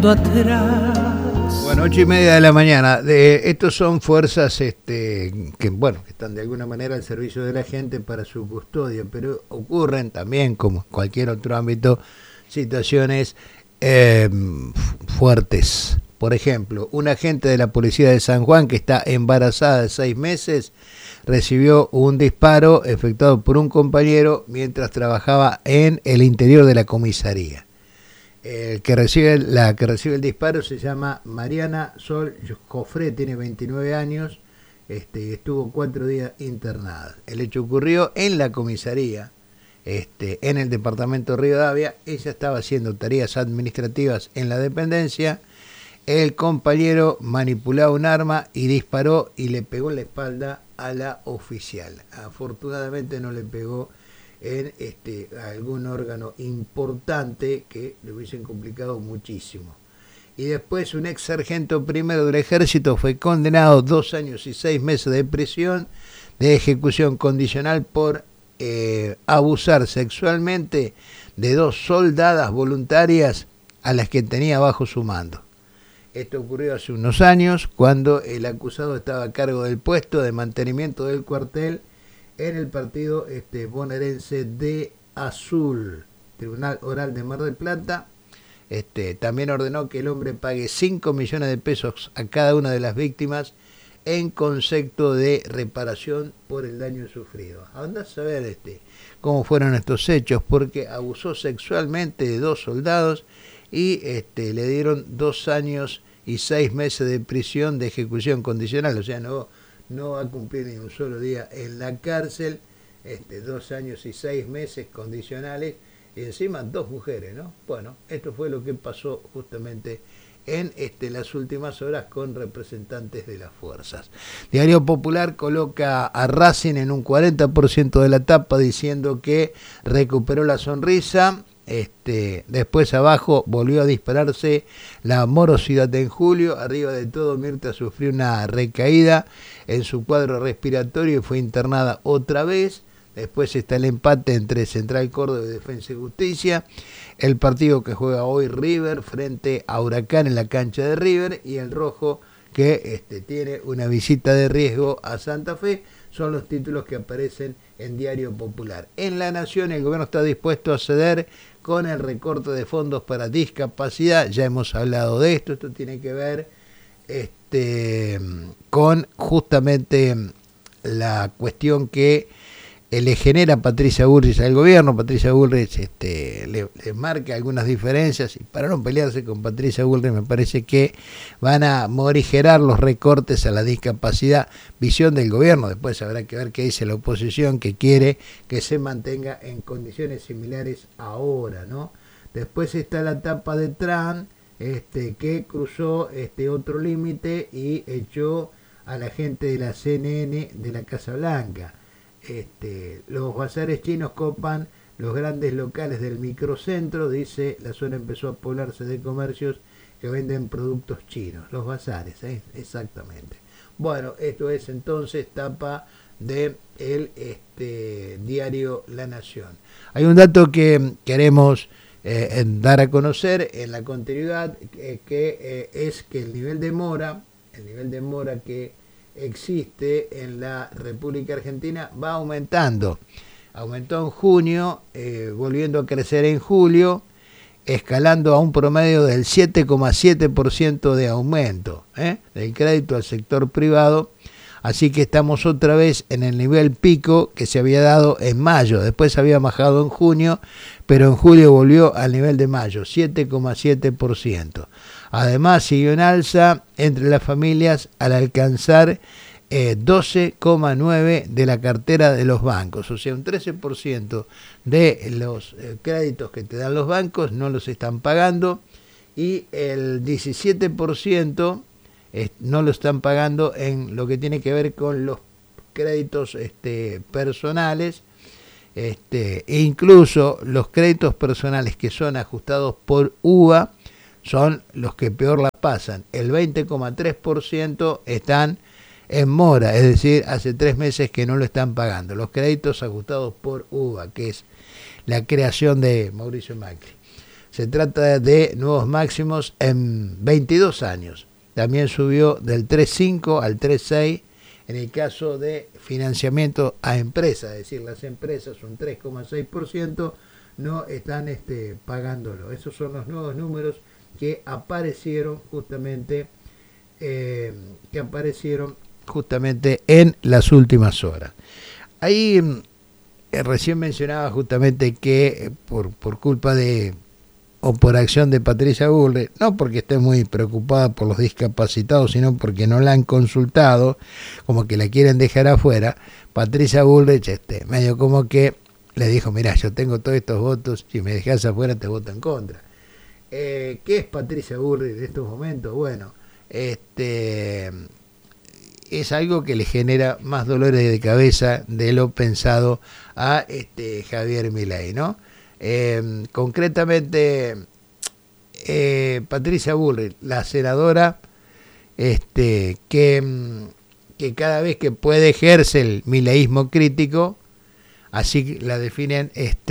Atrás. Bueno, 8:30 de la mañana. Estos son fuerzas que, bueno, que están de alguna manera al servicio de la gente para su custodia, pero ocurren también, como en cualquier otro ámbito, situaciones fuertes. Por ejemplo, un agente de la policía de San Juan que está embarazada de 6 meses recibió un disparo efectuado por un compañero mientras trabajaba en el interior de la comisaría. La que recibe el disparo se llama Mariana Sol Jofré, tiene 29 años, estuvo 4 días internada. El hecho ocurrió en la comisaría, en el departamento de Rivadavia. Ella estaba haciendo tareas administrativas en la dependencia. El compañero manipulaba un arma y disparó y le pegó en la espalda a la oficial. Afortunadamente no le pegó en algún órgano importante que le hubiesen complicado muchísimo. Y después un ex sargento primero del ejército fue condenado a 2 años y 6 meses de prisión de ejecución condicional por abusar sexualmente de 2 soldadas voluntarias a las que tenía bajo su mando. Esto ocurrió hace unos años cuando el acusado estaba a cargo del puesto de mantenimiento del cuartel en el partido bonaerense de Azul. Tribunal Oral de Mar del Plata también ordenó que el hombre pague 5 millones de pesos a cada una de las víctimas en concepto de reparación por el daño sufrido. Andá a saber cómo fueron estos hechos, porque abusó sexualmente de 2 soldados y le dieron 2 años y 6 meses de prisión de ejecución condicional. O sea, no va a cumplir ni un solo día en la cárcel, 2 años y 6 meses condicionales, y encima 2 mujeres, ¿no? Bueno, esto fue lo que pasó justamente en las últimas horas con representantes de las fuerzas. Diario Popular coloca a Racing en un 40% de la tapa diciendo que recuperó la sonrisa. Después abajo volvió a dispararse la morosidad en julio. Arriba de todo, Mirta sufrió una recaída en su cuadro respiratorio y fue internada otra vez. Después está el empate entre Central Córdoba y Defensa y Justicia. El partido que juega hoy River frente a Huracán en la cancha de River, y el rojo que tiene una visita de riesgo a Santa Fe. Son los títulos que aparecen en Diario Popular. En La Nación, el gobierno está dispuesto a ceder con el recorte de fondos para discapacidad. Ya hemos hablado de esto. Esto tiene que ver con justamente la cuestión que le genera Patricia Bullrich al gobierno. Patricia Bullrich le marca algunas diferencias, y para no pelearse con Patricia Bullrich me parece que van a morigerar los recortes a la discapacidad. Visión del gobierno. Después habrá que ver qué dice la oposición, que quiere que se mantenga en condiciones similares ahora, ¿no? Después está la etapa de Trump, que cruzó otro límite y echó a la gente de la CNN de la Casa Blanca. Los bazares chinos copan los grandes locales del microcentro. Dice, la zona empezó a poblarse de comercios que venden productos chinos. Los bazares, exactamente. Bueno, esto es entonces tapa de el diario La Nación. Hay un dato que queremos dar a conocer en la continuidad, que es que el nivel de mora que existe en la República Argentina va aumentando. Aumentó en junio, volviendo a crecer en julio, escalando a un promedio del 7,7% de aumento del crédito al sector privado. Así que estamos otra vez en el nivel pico que se había dado en mayo. Después había bajado en junio, pero en julio volvió al nivel de mayo, 7,7%. Además, siguió en alza entre las familias al alcanzar 12,9% de la cartera de los bancos. O sea, un 13% de los créditos que te dan los bancos no los están pagando, y el 17% no lo están pagando en lo que tiene que ver con los créditos personales. E incluso los créditos personales que son ajustados por UVA son los que peor la pasan. El 20,3% están en mora, es decir, hace 3 meses que no lo están pagando. Los créditos ajustados por UVA, que es la creación de Mauricio Macri. Se trata de nuevos máximos en 22 años. También subió del 3,5 al 3,6 en el caso de financiamiento a empresas, es decir, las empresas un 3,6% no están pagándolo. Esos son los nuevos números que aparecieron justamente en las últimas horas. Ahí recién mencionaba justamente que por culpa de o por acción de Patricia Bullrich, no porque esté muy preocupada por los discapacitados, sino porque no la han consultado, como que la quieren dejar afuera. Patricia Bullrich medio como que le dijo, mirá, yo tengo todos estos votos, si me dejas afuera te voto en contra. ¿Qué es Patricia Bullrich en estos momentos? Bueno, es algo que le genera más dolores de cabeza de lo pensado a Javier Milei, ¿no? Concretamente, Patricia Bullrich, la senadora, que cada vez que puede ejerce el mileísmo crítico, así la definen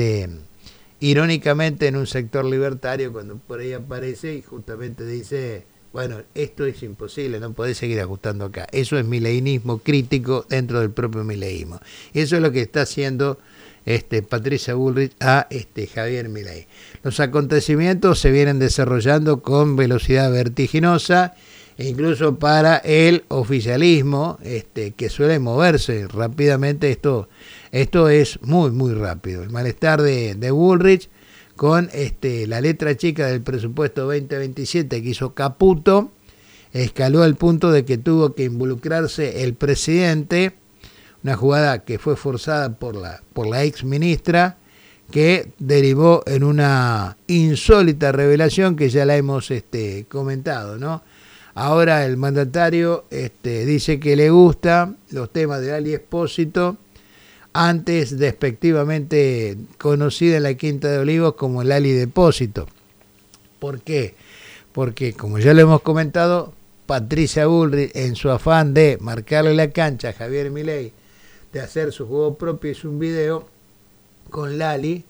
irónicamente en un sector libertario, cuando por ahí aparece y justamente dice, bueno, esto es imposible, no podés seguir ajustando acá. Eso es mileinismo crítico dentro del propio mileísmo. Eso es lo que está haciendo Patricia Bullrich a Javier Milei. Los acontecimientos se vienen desarrollando con velocidad vertiginosa, e incluso para el oficialismo, que suele moverse rápidamente, esto es muy, muy rápido. El malestar de Bullrich con la letra chica del presupuesto 2027 que hizo Caputo, escaló al punto de que tuvo que involucrarse el presidente, una jugada que fue forzada por la ex ministra, que derivó en una insólita revelación que ya la hemos comentado, ¿no? Ahora el mandatario dice que le gustan los temas de Lali Espósito, antes despectivamente conocida en la Quinta de Olivos como Lali Depósito. ¿Por qué? Porque, como ya lo hemos comentado, Patricia Bullrich, en su afán de marcarle la cancha a Javier Milei, de hacer su juego propio, hizo un video con Lali,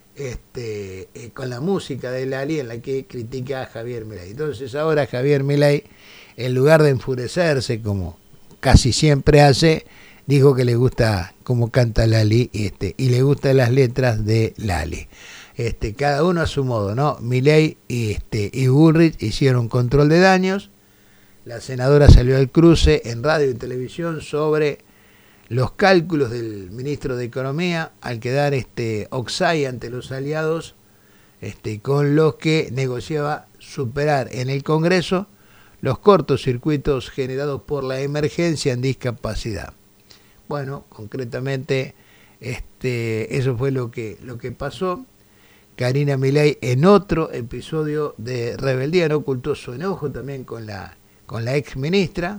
con la música de Lali, en la que critica a Javier Milei. Entonces ahora Javier Milei, en lugar de enfurecerse como casi siempre hace, dijo que le gusta cómo canta Lali y le gustan las letras de Lali. Cada uno a su modo, ¿no? Milei y Bullrich hicieron control de daños. La senadora salió al cruce en radio y televisión sobre los cálculos del ministro de Economía al quedar Oxay ante los aliados, con los que negociaba superar en el Congreso los cortocircuitos generados por la emergencia en discapacidad. Bueno, concretamente eso fue lo que pasó. Karina Milei, en otro episodio de rebeldía, no ocultó su enojo también con la ex ministra,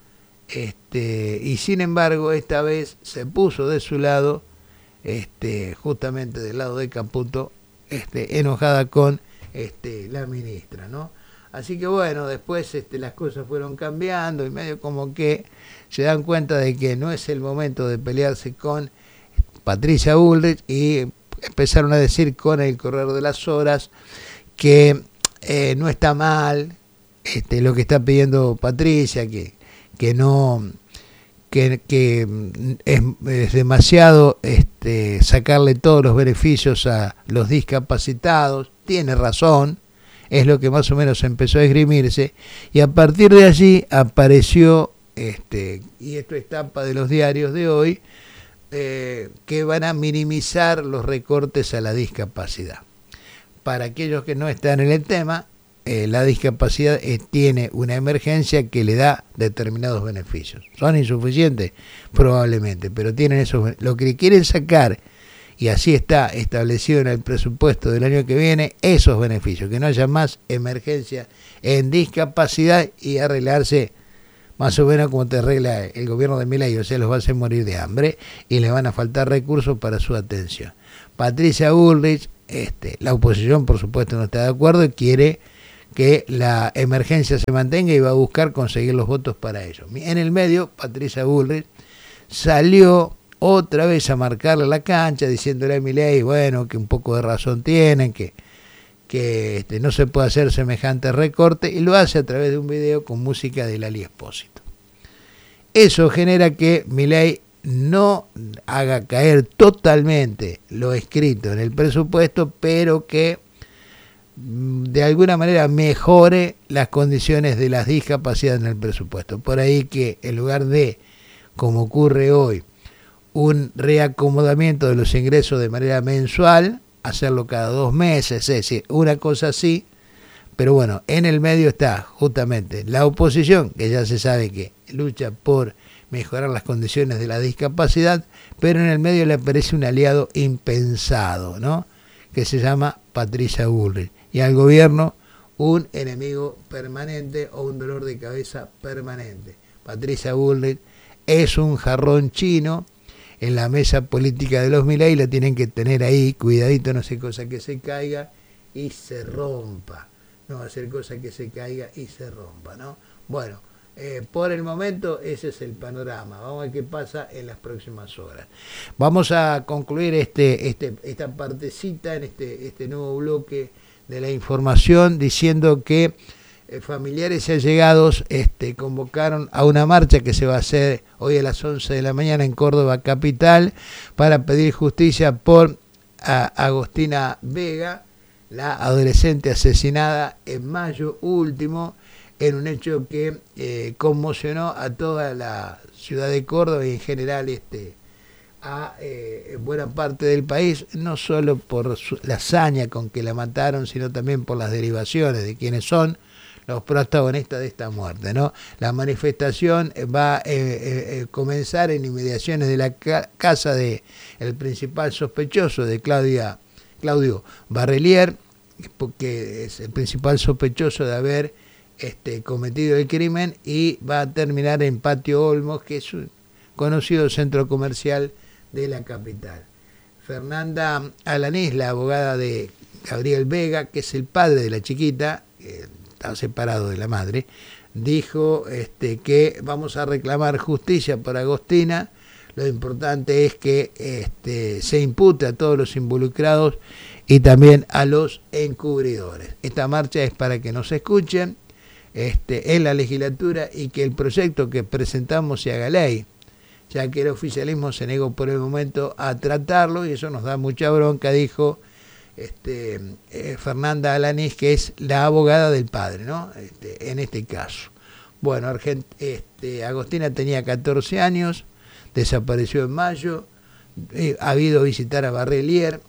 y sin embargo esta vez se puso de su lado, justamente del lado de Caputo, enojada con la ministra, ¿no? Así que bueno, después las cosas fueron cambiando y medio como que se dan cuenta de que no es el momento de pelearse con Patricia Bullrich, y empezaron a decir con el correr de las horas que no está mal lo que está pidiendo Patricia, que no que es demasiado sacarle todos los beneficios a los discapacitados. Tiene razón, es lo que más o menos empezó a esgrimirse, y a partir de allí apareció, y esto es tapa de los diarios de hoy, que van a minimizar los recortes a la discapacidad. Para aquellos que no están en el tema, la discapacidad tiene una emergencia que le da determinados beneficios. ¿Son insuficientes? Probablemente, pero tienen esos. Lo que quieren sacar, y así está establecido en el presupuesto del año que viene, esos beneficios, que no haya más emergencia en discapacidad y arreglarse más o menos como te arregla el gobierno de Milei, o sea, los va a hacer morir de hambre y les van a faltar recursos para su atención. Patricia Bullrich, la oposición por supuesto no está de acuerdo y quiere que la emergencia se mantenga y va a buscar conseguir los votos para ello. En el medio, Patricia Bullrich salió otra vez a marcarle la cancha, diciéndole a Milei, bueno, que un poco de razón tienen, que que no se puede hacer semejante recorte, y lo hace a través de un video con música de Lali Espósito. Eso genera que Milei no haga caer totalmente lo escrito en el presupuesto, pero que de alguna manera mejore las condiciones de las discapacidades en el presupuesto. Por ahí que en lugar de, como ocurre hoy, un reacomodamiento de los ingresos de manera mensual, hacerlo cada 2 meses, es decir, una cosa así, pero bueno, en el medio está justamente la oposición, que ya se sabe que lucha por mejorar las condiciones de la discapacidad, pero en el medio le aparece un aliado impensado, ¿no?, que se llama Patricia Bullrich, y al gobierno un enemigo permanente o un dolor de cabeza permanente. Patricia Bullrich es un jarrón chino en la mesa política de los Milei, la tienen que tener ahí, cuidadito, no sea cosa que se caiga y se rompa, no va a ser cosa que se caiga y se rompa, ¿no? Bueno, por el momento ese es el panorama. Vamos a ver qué pasa en las próximas horas. Vamos a concluir esta partecita en este nuevo bloque de la información diciendo que familiares y allegados convocaron a una marcha que se va a hacer hoy a las 11 de la mañana en Córdoba capital para pedir justicia por Agostina Vega, la adolescente asesinada en mayo último, en un hecho que conmocionó a toda la ciudad de Córdoba y en general a buena parte del país, no solo por la hazaña con que la mataron, sino también por las derivaciones de quienes son los protagonistas de esta muerte, ¿no? La manifestación va a comenzar en inmediaciones de la casa de el principal sospechoso de Claudio Barrelier, porque es el principal sospechoso de haber cometido el crimen, y va a terminar en Patio Olmos, que es un conocido centro comercial de la capital. Fernanda Alanís, la abogada de Gabriel Vega, que es el padre de la chiquita, está separado de la madre, dijo que vamos a reclamar justicia por Agostina. Lo importante es que se impute a todos los involucrados y también a los encubridores. Esta marcha es para que nos escuchen en la legislatura y que el proyecto que presentamos se haga ley, ya que el oficialismo se negó por el momento a tratarlo, y eso nos da mucha bronca, dijo Fernanda Alanís, que es la abogada del padre, ¿no? En este caso. Bueno, Agostina tenía 14 años, desapareció en mayo, ha ido a visitar a Barrelier,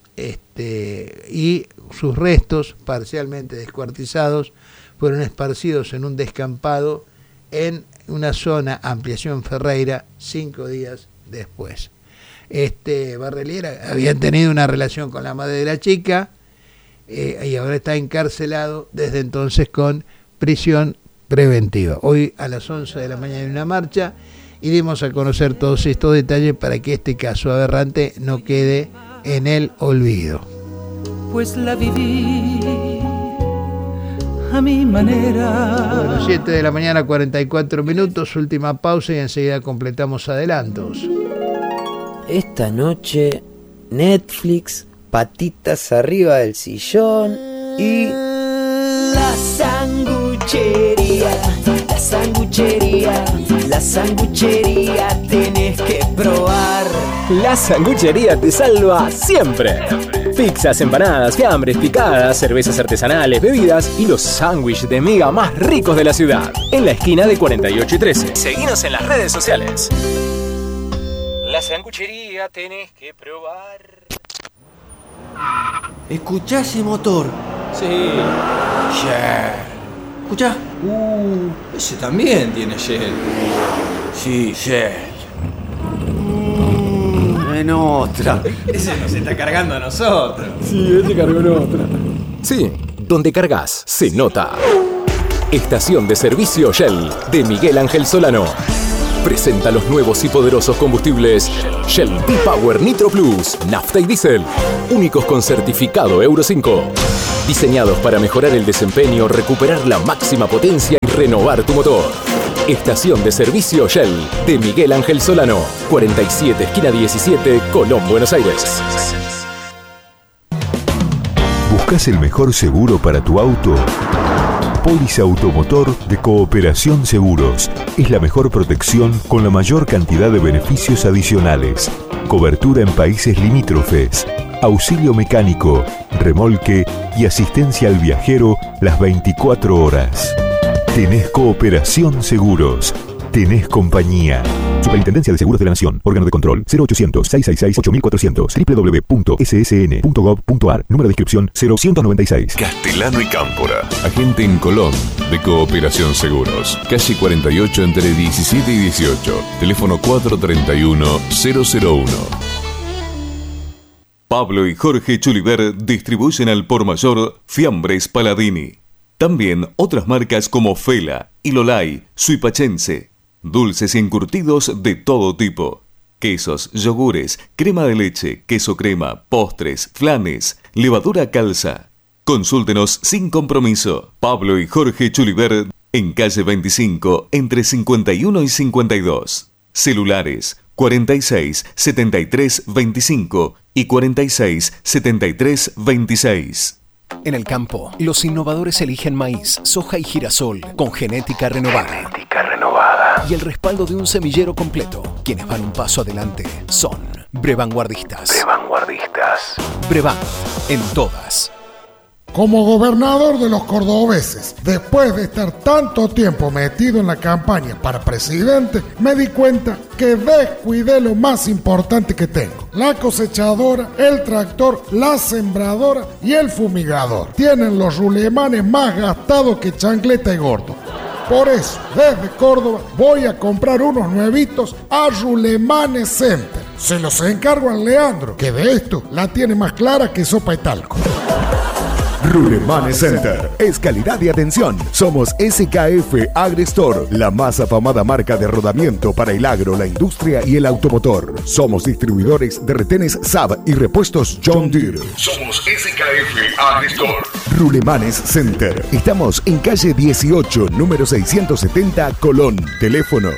y sus restos, parcialmente descuartizados, fueron esparcidos en un descampado en una zona, ampliación Ferreira, 5 días después. Barrelier había tenido una relación con la madre de la chica, y ahora está encarcelado desde entonces con prisión preventiva. Hoy a las 11 de la mañana hay una marcha y dimos a conocer todos estos detalles para que este caso aberrante no quede en el olvido. Pues la viví a mi manera. Bueno, 7 de la mañana, 44 minutos, última pausa y enseguida completamos adelantos. Esta noche, Netflix, patitas arriba del sillón y... La sanguchería, la sanguchería, la sanguchería tenés que probar. La sanguchería te salva siempre. Pizzas, empanadas, fiambres, picadas, cervezas artesanales, bebidas y los sándwiches de miga más ricos de la ciudad. En la esquina de 48 y 13. Seguinos en las redes sociales. La sanguchería tenés que probar. ¿Escuchá ese motor? Sí. Shell. ¿Escuchá? Ese también tiene Shell. Sí, Shell. En otra. Ese nos está cargando a nosotros. Sí, ese cargó en otra. Sí, donde cargas se nota. Estación de servicio Shell de Miguel Ángel Solano. Presenta los nuevos y poderosos combustibles Shell V-Power Nitro Plus, nafta y diésel, únicos con certificado Euro 5. Diseñados para mejorar el desempeño, recuperar la máxima potencia y renovar tu motor. Estación de servicio Shell de Miguel Ángel Solano, 47, esquina 17, Colón, Buenos Aires. ¿Buscas el mejor seguro para tu auto? Póliza Automotor de Cooperación Seguros. Es la mejor protección con la mayor cantidad de beneficios adicionales. Cobertura en países limítrofes. Auxilio mecánico, remolque y asistencia al viajero las 24 horas. Tenés Cooperación Seguros. Tenés compañía. Superintendencia de Seguros de la Nación. Órgano de control 0800-666-8400. www.ssn.gov.ar. Número de inscripción 0196. Castellano y Cámpora. Agente en Colón de Cooperación Seguros. Calle 48 entre 17 y 18. Teléfono 431-001. Pablo y Jorge Chuliver distribuyen al por mayor Fiambres Paladini. También otras marcas como Fela, Ilolay, Suipachense. Dulces y encurtidos de todo tipo. Quesos, yogures, crema de leche, queso crema, postres, flanes, levadura calza. Consúltenos sin compromiso. Pablo y Jorge Chuliver en calle 25 entre 51 y 52. Celulares 46 73 25 y 46 73 26. En el campo, los innovadores eligen maíz, soja y girasol con genética renovada. Y el respaldo de un semillero completo. Quienes van un paso adelante son Brevanguardistas. Brevan, en todas. Como gobernador de los cordobeses, después de estar tanto tiempo metido en la campaña para presidente, me di cuenta que descuidé lo más importante que tengo. La cosechadora, el tractor, la sembradora y el fumigador. Tienen los rulemanes más gastados que chancleta y gordo. Por eso, desde Córdoba, voy a comprar unos nuevitos a Rulemanes Center. Se los encargo a Leandro, que de esto la tiene más clara que sopa de talco. Rulemanes Center es calidad y atención. Somos SKF Agrestore, la más afamada marca de rodamiento para el agro, la industria y el automotor. Somos distribuidores de retenes Saab y repuestos John Deere. Somos SKF Agrestore. Rulemanes Center. Estamos en calle 18, número 670, Colón. Teléfono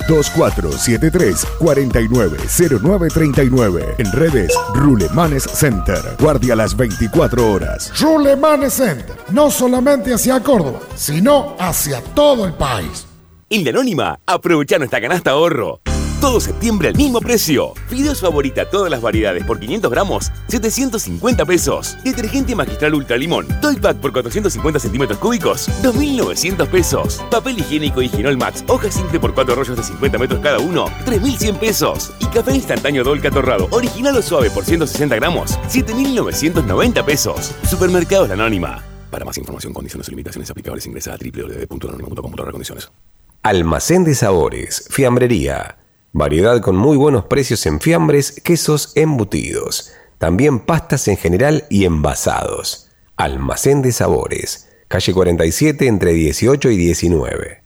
2473-490939. En redes, Rulemanes Center. Guardia las 24 horas. Rulemanes Center, no solamente hacia Córdoba, sino hacia todo el país. En La Anónima, aprovecha nuestra canasta ahorro. Todo septiembre al mismo precio. Fideos favorita todas las variedades por 500 gramos, 750 pesos. Detergente Magistral Ultra Limón, Toy Pack por 450 centímetros cúbicos, 2.900 pesos. Papel higiénico Higienol Max, hoja simple por 4 rollos de 50 metros cada uno, 3.100 pesos. Y café instantáneo Dolca Torrado, original o suave por 160 gramos, 7.990 pesos. Supermercados La Anónima. Para más información, condiciones y limitaciones aplicables, ingresa a www.lanonima.com.ar. Almacén de Sabores, Fiambrería. Variedad con muy buenos precios en fiambres, quesos, embutidos. También pastas en general y envasados. Almacén de Sabores. Calle 47 entre 18 y 19.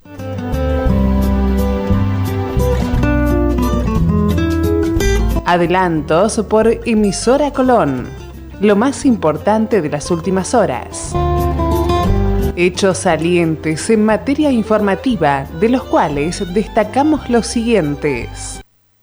Adelantos por Emisora Colón. Lo más importante de las últimas horas. Hechos salientes en materia informativa, de los cuales destacamos los siguientes.